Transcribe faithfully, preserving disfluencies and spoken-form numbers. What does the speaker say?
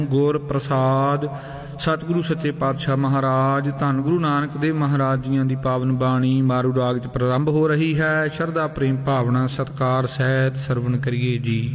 ਗੁਰ ਪ੍ਰਸਾਦ। ਸਤਿਗੁਰੂ ਸੱਚੇ ਪਾਤਸ਼ਾਹ ਮਹਾਰਾਜ ਧੰਨ ਗੁਰੂ ਨਾਨਕ ਦੇਵ ਮਹਾਰਾਜ ਜੀਆਂ ਦੀ ਪਾਵਨ ਬਾਣੀ ਮਾਰੂ ਰਾਗ 'ਚ ਪ੍ਰਾਰੰਭ ਹੋ ਰਹੀ ਹੈ। ਸ਼ਰਧਾ ਪ੍ਰੇਮ ਭਾਵਨਾ ਸਤਿਕਾਰ ਸਹਿਤ ਸਰਵਣ ਕਰੀਏ ਜੀ।